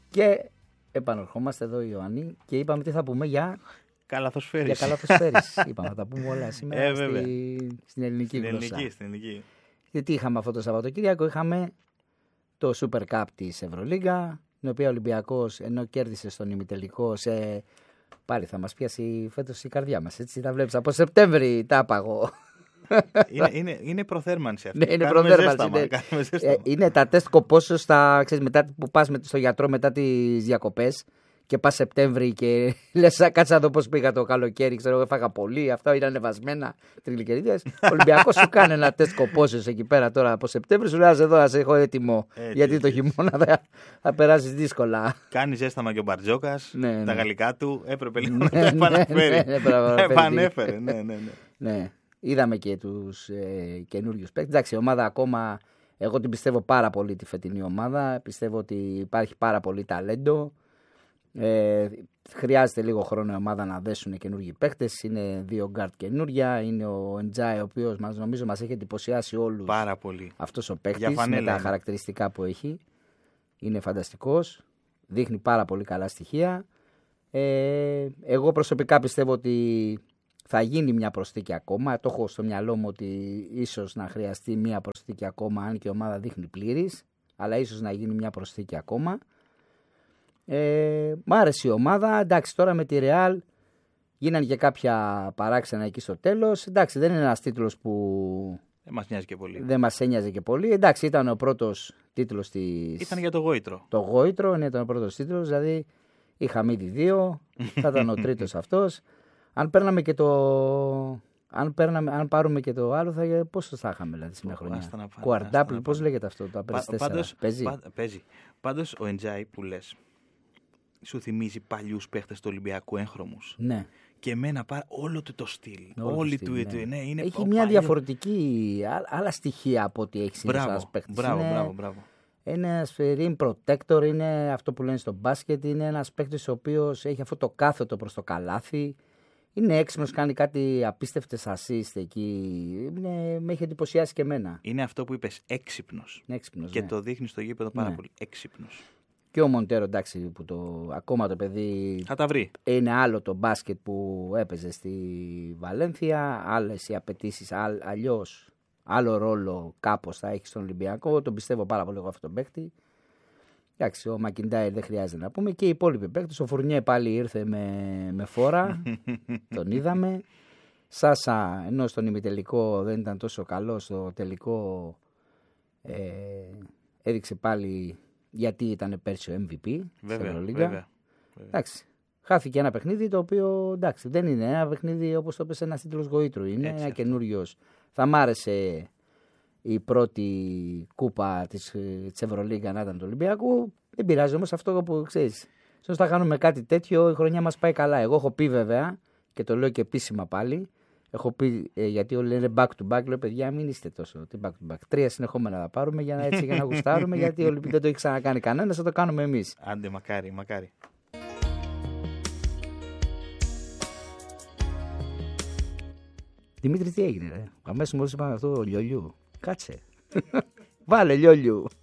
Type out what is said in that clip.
Και επανερχόμαστε εδώ, Ιωάννη, και είπαμε τι θα πούμε για καλαθοσφαίριση. Είπαμε, θα τα πούμε όλα σήμερα στην ελληνική γλώσσα. Στην ελληνική. Γιατί είχαμε αυτό το Σαββατοκύριακο, είχαμε το Super Cup της Ευρωλίγκα, την οποία ο Ολυμπιακός, ενώ κέρδισε στον ημιτελικό, πάλι θα μας πιάσει φέτος η καρδιά μας. Έτσι τα βλέπεις. Από Σεπτέμβρη τα άπαγω. Είναι προθέρμανση αυτή. Ναι, είναι προθέρμανση. Είναι τα τεστ κοπόσεως μετά που πας στο γιατρό μετά τις διακοπές και πας Σεπτέμβρη και λες κάτσε να δω πώς πήγα το καλοκαίρι. Ξέρω, έφαγα πολύ. Αυτά ήταν ανεβασμένα τριλικερίδες. Ο Ολυμπιακός σου κάνει ένα τεστ κοπόσεως εκεί πέρα τώρα από Σεπτέμβρη. Σου λέει εδώ, ας έχω έτοιμο. Γιατί το χειμώνα θα περάσεις δύσκολα. Κάνει ζέσταμα και ο Μπαρτζόκας. Ναι. Τα γαλλικά του έπρεπε λίγο να τα επαναφέρει. Επανέφερε. Ναι. Είδαμε και τους καινούριους παίκτες. Εντάξει, η ομάδα ακόμα, εγώ την πιστεύω πάρα πολύ τη φετινή ομάδα. Πιστεύω ότι υπάρχει πάρα πολύ ταλέντο. Χρειάζεται λίγο χρόνο η ομάδα να δέσουν καινούργιοι παίκτες. Είναι δύο γκάρτ καινούρια. Είναι ο Εντζάι, ο οποίος νομίζω μας έχει εντυπωσιάσει όλους. Πάρα πολύ. Αυτός ο παίκτης με τα χαρακτηριστικά που έχει. Είναι φανταστικός. Δείχνει πάρα πολύ καλά στοιχεία. Εγώ προσωπικά πιστεύω ότι θα γίνει μια προσθήκη ακόμα. Το έχω στο μυαλό μου ότι ίσως να χρειαστεί μια προσθήκη ακόμα, αν και η ομάδα δείχνει πλήρης. Αλλά ίσως να γίνει μια προσθήκη ακόμα. Μ' άρεσε η ομάδα. Εντάξει, τώρα με τη Real γίνανε και κάποια παράξενα εκεί στο τέλος. Εντάξει, δεν είναι ένας τίτλος που δεν μας ένοιαζε και πολύ. Εντάξει, ήταν ο πρώτος τίτλος της. Ήταν για το γόητρο. Το γόητρο, ναι, ήταν ο πρώτος τίτλος. Δηλαδή είχαμε ήδη δύο. Θα ήταν ο τρίτος αυτός. Αν παίρναμε και αν πάρουμε και το άλλο, πόσο θα είχαμε δηλαδή σε μια χρονιά. Κουαρντάπλ, πώς λέγεται αυτό το απέστες. Παίζει. Πάντως ο Εντζάι που λες σου θυμίζει παλιούς παίχτες του Ολυμπιακού έγχρωμους. Ναι. Και εμένα όλο του το στυλ. Ναι, είναι έχει μια διαφορετική, άλλα στοιχεία από ό,τι έχει συνήθως ένας παίχτης. Μπράβο. Ένας rim protector, είναι αυτό που λένε στο μπάσκετ, είναι ένας παίκτης ο οποίος έχει αυτό το κάθετο προς το καλάθι. Είναι έξυπνος, κάνει κάτι απίστευτες assist εκεί. Με έχει εντυπωσιάσει και εμένα. Είναι αυτό που είπες, έξυπνος. Και το δείχνει στο γήπεδο πάρα πολύ. Έξυπνος. Και ο Μοντέρο, εντάξει, που ακόμα το παιδί. Θα τα βρει. Είναι άλλο το μπάσκετ που έπαιζε στη Βαλένθια, άλλες οι απαιτήσεις, αλλιώς. Άλλο ρόλο κάπως θα έχει στον Ολυμπιακό. Τον πιστεύω πάρα πολύ εγώ αυτόν τον παίκτη. Εντάξει, ο Μακιντάιρ δεν χρειάζεται να πούμε. Και οι υπόλοιποι παίκτες. Ο Φουρνιέ πάλι ήρθε με φόρα. Τον είδαμε. Σάσα, ενώ στον ημιτελικό δεν ήταν τόσο καλό, στο τελικό έδειξε πάλι γιατί ήταν πέρσι ο MVP. Βέβαια. Εντάξει. Χάθηκε ένα παιχνίδι το οποίο εντάξει, δεν είναι ένα παιχνίδι όπως το πες ένας τίτλος γοήτρου. Είναι ένα καινούριος. Θα μ' άρεσε η πρώτη κούπα της Ευρωλίγκα να ήταν του Ολυμπιακού. Δεν πειράζει όμως αυτό που ξέρεις. Ίσως θα κάνουμε κάτι τέτοιο, η χρονιά μας πάει καλά. Εγώ έχω πει βέβαια, και το λέω και επίσημα πάλι, έχω πει γιατί όλοι λένε back to back. Λέω παιδιά, μην είστε τόσο. Τι back to back. 3 συνεχόμενα θα πάρουμε για να γουστάρουμε, γιατί ο Ολυμπιακός δεν το έχει ξανακάνει κανένα, θα το κάνουμε εμείς. Άντε, μακάρι. Δημήτρη, τι έγινε, ρε. Αμέσως μόλις είπαμε αυτό, λιολιού. Κάτσε. Βάλε λιολιού.